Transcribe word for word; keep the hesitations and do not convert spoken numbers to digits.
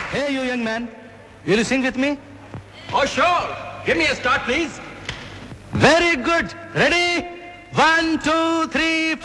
Hey, you young man, will you sing with me? Oh, sure. Give me a start, please. Very good. Ready? One, two, three, four.